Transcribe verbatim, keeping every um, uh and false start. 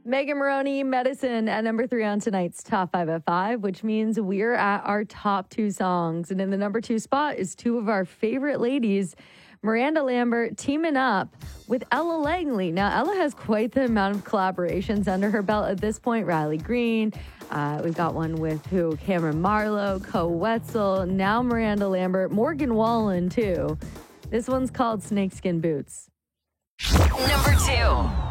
Megan Maroney, Medicine at number three on tonight's Top five at five, which means we're at our top two songs. And in the number two spot is two of our favorite ladies, Miranda Lambert teaming up with Ella Langley. Now, Ella has quite the amount of collaborations under her belt at this point. Riley Green. Uh, we've got one with who? Cameron Marlowe, Co Wetzel, now Miranda Lambert, Morgan Wallen, too. This one's called Snakeskin Boots. Number two.